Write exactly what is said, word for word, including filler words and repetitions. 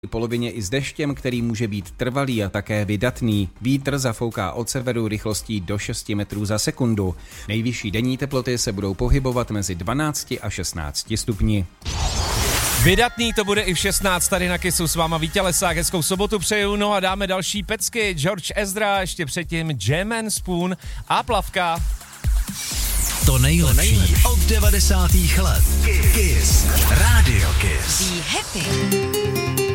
polovině i s deštěm, který může být trvalý a také vydatný. Vítr zafouká od severu rychlostí do šesti metrů za sekundu. Nejvyšší denní teploty se budou pohybovat mezi dvanácti a šestnácti stupni. Vydatný to bude i v šestnáct tady na Kissu, s váma Vítě Lesák, hezkou sobotu přeju, no a dáme další pecky, George Ezra, ještě předtím Jam and Spoon a Plavka. To nejlepší od devadesátých let. Kiss. Radio Kiss. Be happy.